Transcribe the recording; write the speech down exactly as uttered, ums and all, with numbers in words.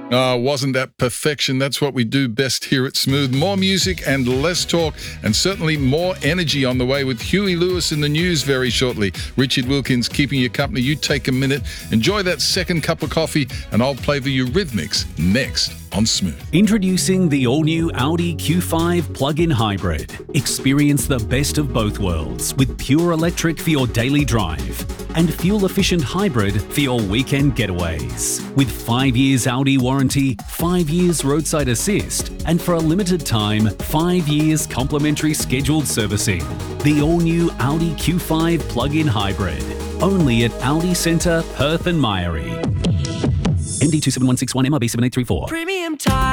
Oh, wasn't that perfection? That's what we do best here at Smooth. More music and less talk, and certainly more energy on the way with Huey Lewis in the news very shortly. Richard Wilkins keeping you company. You take a minute, enjoy that second cup of coffee, and I'll play the Eurythmics next on Smooth. Introducing the all-new Audi Q five plug-in hybrid. Experience the best of both worlds with pure electric for your daily drive and fuel-efficient hybrid for your weekend getaways. With five years Audi warranty, five years roadside assist, and for a limited time, five years complimentary scheduled servicing. The all-new Audi Q five plug-in hybrid. Only at Audi Centre, Perth and Myrie. M D two seven one six one, M R B seven eight three four. Premium time.